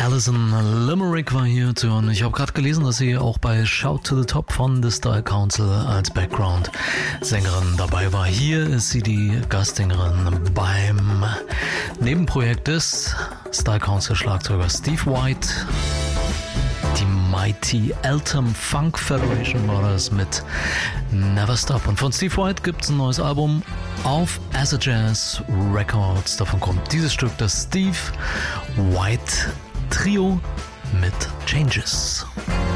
Alison Limerick war hier zu hören. Ich habe gerade gelesen, dass sie auch bei Shout to the Top von The Style Council als Background-Sängerin dabei war. Hier ist sie die Gastsängerin beim Nebenprojekt des Style Council-Schlagzeugers Steve White. Die Mighty Eltham Funk Federation war das mit Never Stop. Und von Steve White gibt es ein neues Album auf Acid Jazz Records. Davon kommt dieses Stück, das Steve White Trio mit Changes.